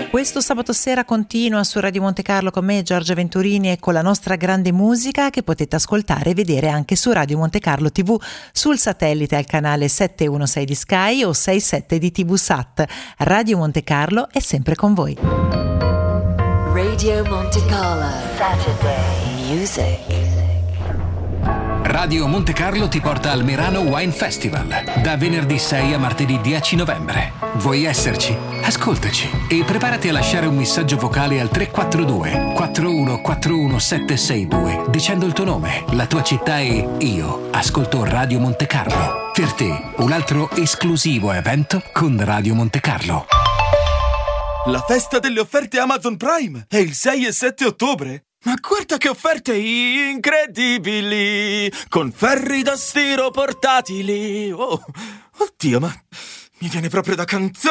Questo sabato sera continua su Radio Monte Carlo con me, Giorgia Venturini, e con la nostra grande musica che potete ascoltare e vedere anche su Radio Monte Carlo TV, sul satellite al canale 716 di Sky o 67 di TV Sat. Radio Monte Carlo è sempre con voi. Radio Monte Carlo Saturday Music. Radio Monte Carlo ti porta al Merano Wine Festival da venerdì 6 a martedì 10 novembre. Vuoi esserci? Ascoltaci e preparati a lasciare un messaggio vocale al 342 4141 762 dicendo il tuo nome, la tua città e io ascolto Radio Monte Carlo. Per te un altro esclusivo evento con Radio Monte Carlo. La festa delle offerte Amazon Prime è il 6 e 7 ottobre. Ma guarda che offerte incredibili! Con ferri da stiro portatili! Oh, oddio, ma mi viene proprio da cantare!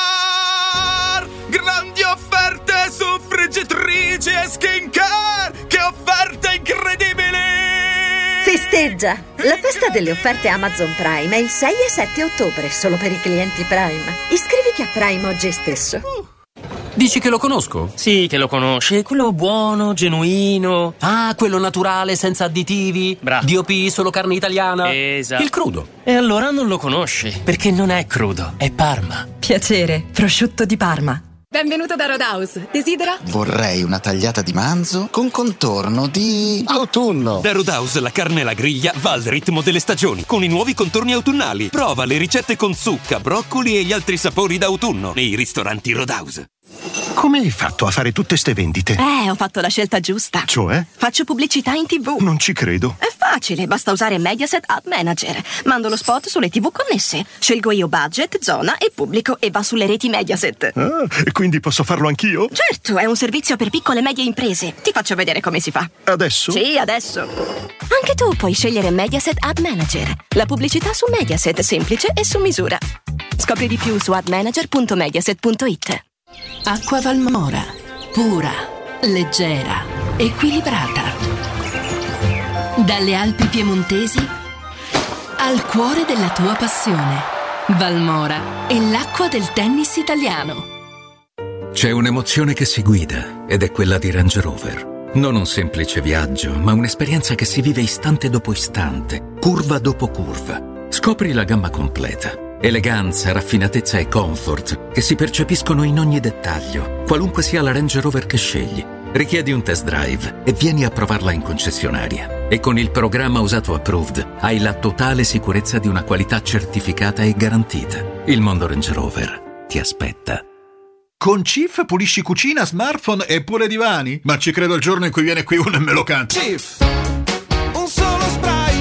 Grandi offerte su friggitrici e skincare! Che offerte incredibili! Festeggia! La festa delle offerte Amazon Prime è il 6 e 7 ottobre, solo per i clienti Prime. Iscriviti a Prime oggi stesso. Dici che lo conosco? Sì, che lo conosci, quello buono, genuino. Ah, quello naturale, senza additivi. Bravo. DOP, solo carne italiana. Esatto. Il crudo. E allora non lo conosci, perché non è crudo, è Parma. Piacere, prosciutto di Parma. Benvenuto da Roadhouse. Desidera? Vorrei una tagliata di manzo con contorno di autunno. Da Roadhouse la carne alla griglia va al ritmo delle stagioni, con i nuovi contorni autunnali. Prova le ricette con zucca, broccoli e gli altri sapori d'autunno nei ristoranti Roadhouse. Come hai fatto a fare tutte ste vendite? Ho fatto la scelta giusta. Cioè? Faccio pubblicità in TV. Non ci credo. È facile, basta usare Mediaset Ad Manager. Mando lo spot sulle TV connesse. Scelgo io budget, zona e pubblico e va sulle reti Mediaset. Ah, e quindi posso farlo anch'io? Certo, è un servizio per piccole e medie imprese. Ti faccio vedere come si fa. Adesso? Sì, adesso. Anche tu puoi scegliere Mediaset Ad Manager. La pubblicità su Mediaset, semplice e su misura. Scopri di più su admanager.mediaset.it. Acqua Valmora, pura, leggera, equilibrata. Dalle Alpi piemontesi al cuore della tua passione. Valmora è l'acqua del tennis italiano. C'è un'emozione che si guida ed è quella di Range Rover. Non un semplice viaggio, ma un'esperienza che si vive istante dopo istante, curva dopo curva. Scopri la gamma completa. Eleganza, raffinatezza e comfort che si percepiscono in ogni dettaglio, qualunque sia la Range Rover che scegli. Richiedi un test drive e vieni a provarla in concessionaria. E con il programma Usato Approved hai la totale sicurezza di una qualità certificata e garantita. Il mondo Range Rover ti aspetta. Con Cif pulisci cucina, smartphone e pure divani? Ma ci credo il giorno in cui viene qui uno e me lo canta. Cif, un solo spray.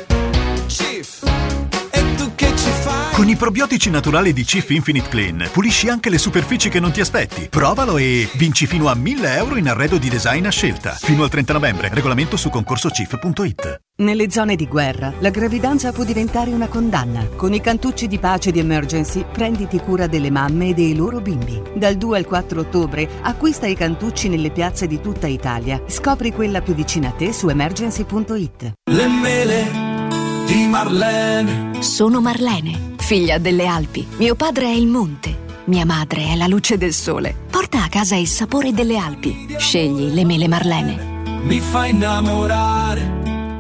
Cif, e tu che ci fai? Con i probiotici naturali di Cif Infinite Clean pulisci anche le superfici che non ti aspetti. Provalo e vinci fino a 1.000 euro in arredo di design a scelta. Fino al 30 novembre. Regolamento su concorsocif.it. Nelle zone di guerra, la gravidanza può diventare una condanna. Con i cantucci di pace di Emergency, prenditi cura delle mamme e dei loro bimbi. Dal 2 al 4 ottobre, acquista i cantucci nelle piazze di tutta Italia. Scopri quella più vicina a te su emergency.it. Le mele di Marlene. Sono Marlene, figlia delle Alpi. Mio padre è il monte. Mia madre è la luce del sole. Porta a casa il sapore delle Alpi. Scegli le mele Marlene. Mi fa innamorare.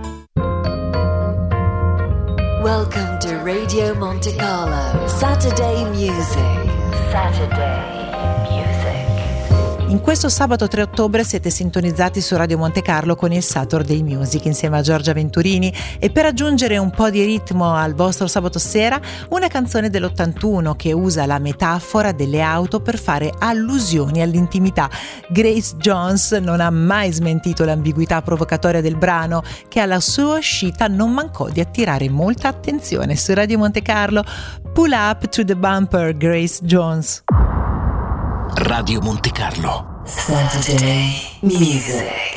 Welcome to Radio Monte Carlo Saturday Music. Saturday Music. In questo sabato 3 ottobre siete sintonizzati su Radio Monte Carlo con il Saturday Music insieme a Giorgia Venturini, e per aggiungere un po' di ritmo al vostro sabato sera, una canzone dell'81 che usa la metafora delle auto per fare allusioni all'intimità. Grace Jones non ha mai smentito l'ambiguità provocatoria del brano, che alla sua uscita non mancò di attirare molta attenzione. Su Radio Monte Carlo, Pull Up to the Bumper, Grace Jones. Radio Monte Carlo Saturday Music.